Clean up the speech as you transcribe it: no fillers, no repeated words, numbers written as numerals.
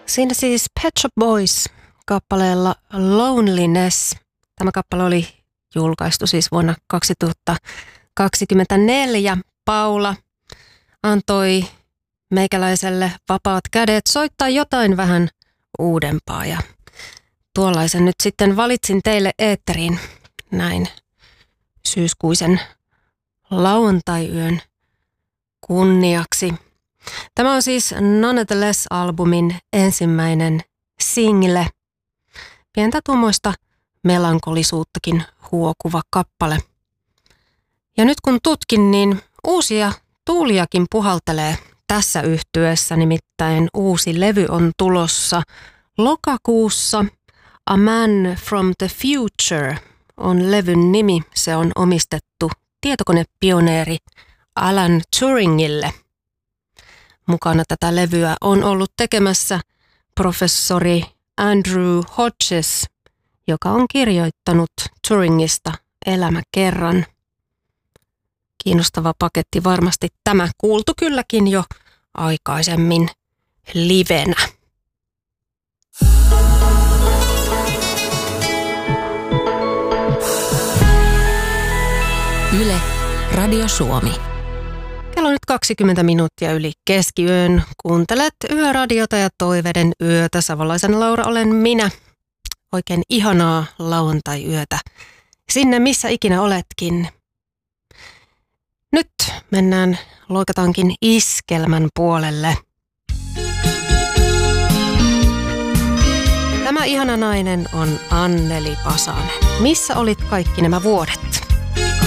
Siinä siis Pet Shop Boys kappaleella Loneliness. Tämä kappale oli julkaistu siis vuonna 2024. Paula antoi meikäläiselle vapaat kädet soittaa jotain vähän uudempaa ja tuollaisen nyt sitten valitsin teille eetteriin näin syyskuisen lauantai-yön kunniaksi. Tämä on siis Nonetheless-albumin ensimmäinen single. Pientä tuommoista melankolisuuttakin huokuva kappale. Ja nyt kun tutkin, niin uusia tuuliakin puhaltelee tässä yhtyeessä, nimittäin uusi levy on tulossa lokakuussa. A Man from the Future on levyn nimi. Se on omistettu tietokonepioneeri Alan Turingille. Mukana tätä levyä on ollut tekemässä professori Andrew Hodges, joka on kirjoittanut Turingista elämäkerran. Kiinnostava paketti varmasti tämä, kuultu kylläkin jo aikaisemmin livenä. Yle, Radio Suomi. Kello on nyt 20 minuuttia yli keskiyön. Kuuntelet Yöradiota ja Toiveiden yötä. Savolaisen Laura olen minä. Oikein ihanaa lauantai-yötä. Sinne missä ikinä oletkin. Nyt loikataankin iskelmän puolelle. Tämä ihana nainen on Anneli Pasanen. Missä olit kaikki nämä vuodet?